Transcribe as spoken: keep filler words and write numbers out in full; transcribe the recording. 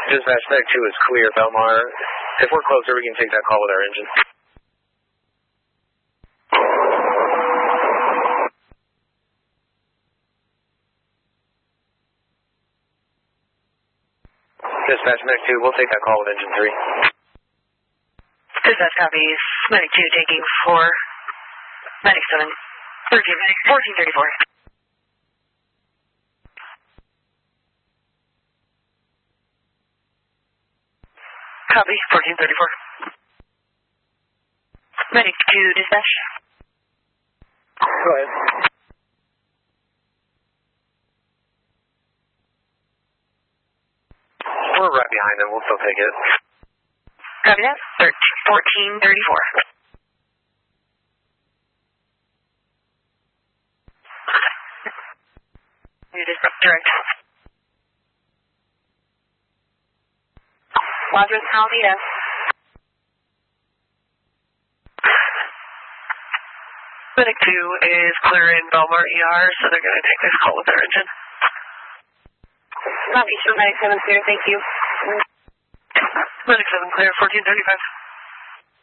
Dispatch, Medic two is clear, Belmar. If we're closer, we can take that call with our engine. Dispatch, Medic two, we'll take that call with engine three. Dispatch copies, Medic two taking four, Medic seven, thirteen, fourteen thirty-four. Copy, fourteen thirty-four. Medic two, dispatch. Go ahead. We're right behind them, we'll still take it. Copy that, fourteen thirty-four. You just direct. Quadrant Almeida. Medic two is clearing Belmar E R, so they're going to take this call with their engine. Copy, so Medic seven clear, thank you. Medic seven clear, fourteen thirty-five.